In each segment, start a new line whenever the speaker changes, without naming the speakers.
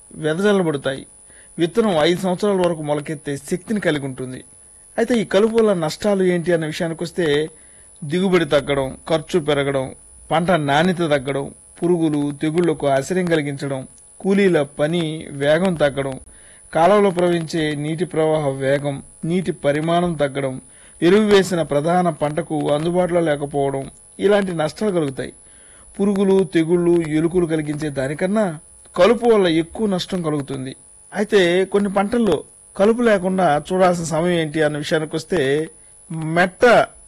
వెదజల్లబడతాయి. విత్తనం 5 సంవత్సరాల వరకు మొలకెత్తే శక్తిని కలిగి ఉంటుంది. అయితే ఈ కలుపు వల్ల నష్టాలు ఏంటి అన్న విషయానికి వస్తే దిగుబడి తగ్గడం, ఖర్చు పెరగడం, పంట నాణ్యత తగ్గడం, పురుగులు తెగుళ్లకు ఆశ్రయం కలిగించడం, కూలీల పని వేగం తగ్గడం, కాలంలో ప్రవహించే నీటి ప్రవాహ వేగం, నీటి పరిమాణం తగ్గడం, ఎరువు వేసిన ప్రధాన పంటకు అందుబాటులో లేకపోవడం ఇలాంటి నష్టాలు కలుగుతాయి. పురుగులు తెగుళ్లు ఎలుకలు కలిగించే దానికన్నా కలుపు వల్ల ఎక్కువ నష్టం కలుగుతుంది. అయితే కొన్ని పంటల్లో కలుపు లేకుండా చూడాల్సిన సమయం ఏంటి అన్న విషయానికి వస్తే మెట్ట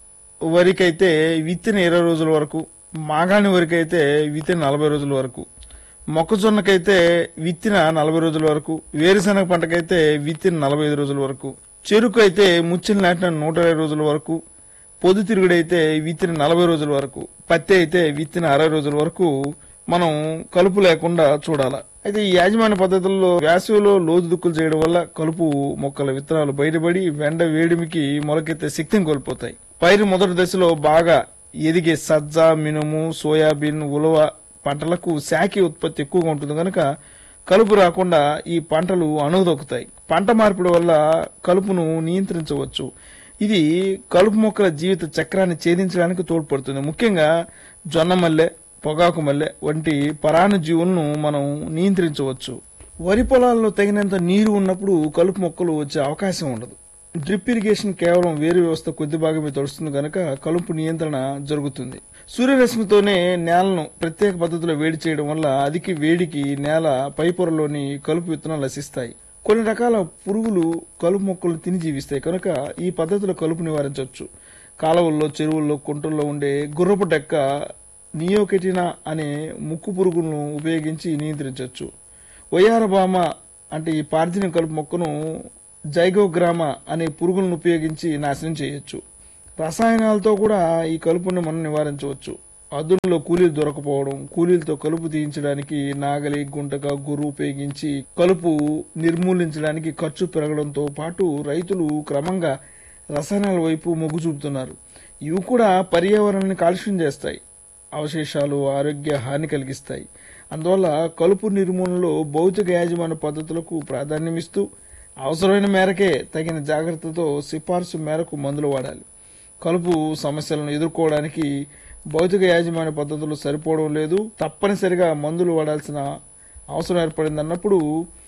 వరికైతే విత్తిన 20 రోజుల వరకు, మాగాణి వరికైతే విత్తిన 40 రోజుల వరకు, మొక్కజొన్నకైతే విత్తిన 40 రోజుల వరకు, వేరుశనగ పంటకైతే విత్తిన 45 రోజుల వరకు, చెరుకు అయితే ముచ్చిలు నాటిన 120 రోజుల వరకు, పొద్దుతిరుగుడైతే విత్తిన 40 రోజుల వరకు, పత్తి అయితే విత్తిన 60 రోజుల వరకు మనం కలుపు లేకుండా చూడాలి. అయితే ఈ యాజమాన్య పద్ధతుల్లో వేసవిలో లోతు దుక్కులు చేయడం వల్ల కలుపు మొక్కల విత్తనాలు బయటపడి వెండ వేడిమికి మొలకెత్తే శక్తిని కోల్పోతాయి. పైరు మొదటి దశలో బాగా ఎదిగే సజ్జ, మినుము, సోయాబీన్, ఉలవ పంటలకు శాఖీ ఉత్పత్తి ఎక్కువగా ఉంటుంది కనుక కలుపు రాకుండా ఈ పంటలు అణుగుదొక్కుతాయి. పంట మార్పిడి వల్ల కలుపును నియంత్రించవచ్చు. ఇది కలుపు మొక్కల జీవిత చక్రాన్ని ఛేదించడానికి తోడ్పడుతుంది. ముఖ్యంగా జొన్న మల్లె, పొగాకు మల్లె వంటి పరాన్న జీవులను మనం నియంత్రించవచ్చు. వరి పొలాల్లో తగినంత నీరు ఉన్నప్పుడు కలుపు మొక్కలు వచ్చే అవకాశం ఉండదు. డ్రిప్ ఇరిగేషన్ కేవలం వేరు వ్యవస్థ కొద్ది భాగమే తడుస్తుంది కనుక కలుపు నియంత్రణ జరుగుతుంది. సూర్యరశ్మితోనే నేలను ప్రత్యేక పద్ధతిలో వేడి చేయడం వల్ల అధిక వేడికి నేల పైపొరలోని కలుపు విత్తనాలు నశిస్తాయి. కొన్ని రకాల పురుగులు కలుపు మొక్కలను తిని జీవిస్తాయి కనుక ఈ పద్ధతిలో కలుపు నివారించవచ్చు. కాలువల్లో, చెరువుల్లో, కుంటల్లో ఉండే గుర్రపు డెక్క నియోకెటినా అనే ముక్కు పురుగులను ఉపయోగించి నియంత్రించవచ్చు. వయారబామ అంటే ఈ పార్థినియం కలుపు మొక్కను జైగోగ్రామ అనే పురుగులను ఉపయోగించి నాశనం చేయొచ్చు. రసాయనాలతో కూడా ఈ కలుపును మనం నివారించవచ్చు. అదునులో కూలీలు దొరకపోవడం, కూలీలతో కలుపు తీయించడానికి నాగలి, గుంటక, గుర్రు ఉపయోగించి కలుపు నిర్మూలించడానికి ఖర్చు పెరగడంతో పాటు రైతులు క్రమంగా రసాయనాల వైపు మొగ్గు చూపుతున్నారు. ఇవి కూడా పర్యావరణాన్ని కాలుష్యం చేస్తాయి, అవశేషాలు ఆరోగ్య హాని కలిగిస్తాయి. అందువల్ల కలుపు నిర్మూలనలో భౌతిక యాజమాన్య పద్ధతులకు ప్రాధాన్యమిస్తూ అవసరమైన మేరకే తగిన జాగ్రత్తతో సిఫార్సు మేరకు మందులు వాడాలి. కలుపు సమస్యలను ఎదుర్కోవడానికి భౌతిక యాజమాన్య పద్ధతులు సరిపోవడం లేదు, తప్పనిసరిగా మందులు వాడాల్సిన అవసరం ఏర్పడిందన్నప్పుడు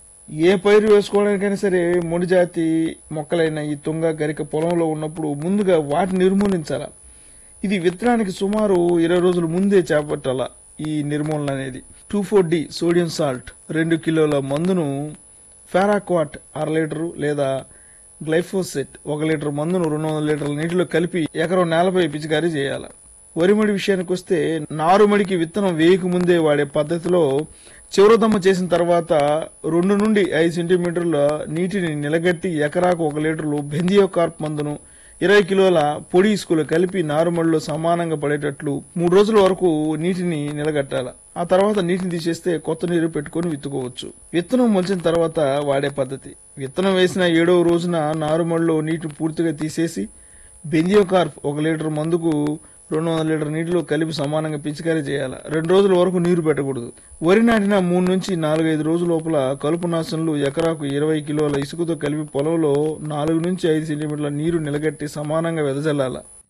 ఏ పైరు వేసుకోవడానికైనా సరే ముడి జాతి మొక్కలైన ఈ తుంగ, గరిక పొలంలో ఉన్నప్పుడు ముందుగా వాటిని నిర్మూలించాల. ఇది విత్తనానికి సుమారు 20 రోజుల ముందే చేపట్టాల. ఈ నిర్మూలన అనేది 2,4-D సోడియం సాల్ట్ 2 కిలోల మందును ఫెరాక్వాట్ 1/2 లీటరు లేదా గ్లైఫోసెట్ 1 లీటర్ మందును 200 లీటర్ల నీటిలో కలిపి ఎకరం నేలపై పిచికారీ చేయాలి. వరిమడి విషయానికి వస్తే నారుమడికి విత్తనం వేయక ముందే వాడే పద్ధతిలో చివరదమ్మ చేసిన తర్వాత 2 నుండి 5 సెంటీమీటర్ల నీటిని నిలగట్టి ఎకరాకు 1 లీటర్లు బెంజియోకార్ప్ మందును 20 కిలోల పొడి ఇసుకలు కలిపి నారుమడిలో సమానంగా పడేటట్లు 3 రోజుల వరకు నీటిని నిలగట్టాలి. ఆ తర్వాత నీటిని తీసేస్తే కొత్త నీరు పెట్టుకుని విత్తుకోవచ్చు. విత్తనం మొలిచిన తర్వాత వాడే పద్ధతి: విత్తనం వేసిన 7వ రోజున నారుమడిలో నీటిని పూర్తిగా తీసేసి బెంజియోకార్ప్ 1 లీటర్ మందుకు 200 లీటర్ నీటిలో కలిపి సమానంగా పిచికారీ చేయాలి. 2 రోజుల వరకు నీరు పెట్టకూడదు. వరి నాటిన 3 నుంచి 4-5 రోజుల లోపల కలుపు నాశనలు ఎకరాకు 20 కిలోల ఇసుకతో కలిపి పొలంలో 4 నుంచి 5 సెంటీమీటర్ల నీరు నిలగట్టి సమానంగా వెదజల్లాలి.